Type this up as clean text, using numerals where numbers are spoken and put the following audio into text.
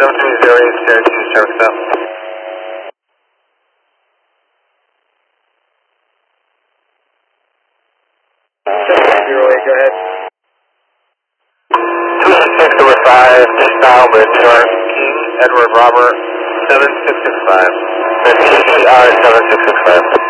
7308, Cherokee, service up. 7308, go ahead. 216 over 5, just now with Shark King, Edward Robert, 7665. That's CCR 7665.